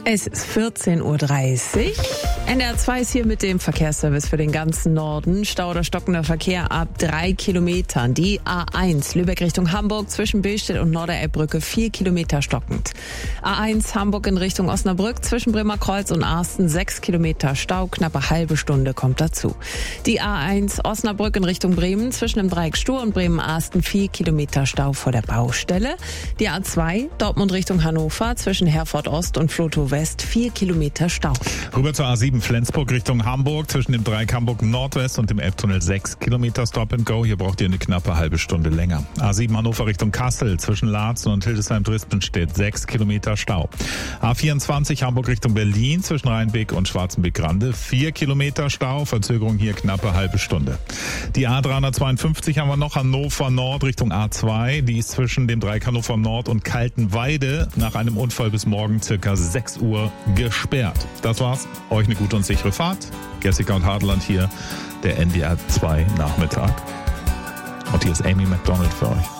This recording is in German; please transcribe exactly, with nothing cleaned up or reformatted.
Es ist vierzehn Uhr dreißig. N D R zwei ist hier mit dem Verkehrsservice für den ganzen Norden. Stau oder stockender Verkehr ab drei Kilometern. Die A eins Lübeck Richtung Hamburg zwischen Billstedt und Norderelbbrücke vier Kilometer stockend. A eins Hamburg in Richtung Osnabrück zwischen Bremerkreuz und Arsten sechs Kilometer Stau. Knappe halbe Stunde kommt dazu. Die A eins Osnabrück in Richtung Bremen zwischen dem Dreieck Stur und Bremen-Arsten vier Kilometer Stau vor der Baustelle. Die A zwei Dortmund Richtung Hannover zwischen Herford Ost und Flotow West vier Kilometer Stau. Rüber zur A sieben Flensburg Richtung Hamburg zwischen dem Dreieck Hamburg Nordwest und dem Elbtunnel sechs Kilometer Stop and Go. Hier braucht ihr eine knappe halbe Stunde länger. A sieben Hannover Richtung Kassel zwischen Laatzen und Hildesheim-Drispenstedt sechs Kilometer Stau. A vierundzwanzig Hamburg Richtung Berlin zwischen Rheinbeck und Schwarzenbeck-Grande vier Kilometer Stau. Verzögerung hier knappe halbe Stunde. Die A dreihundertzweiundfünfzig haben wir noch Hannover Nord Richtung A zwei. Die ist zwischen dem Dreieck Hannover Nord und Kaltenweide nach einem Unfall bis morgen circa sechs Uhr gesperrt. Das war's. Euch eine gute und sichere Fahrt. Jessica und Hartland hier, der N D R zwei Nachmittag. Und hier ist Amy McDonald für euch.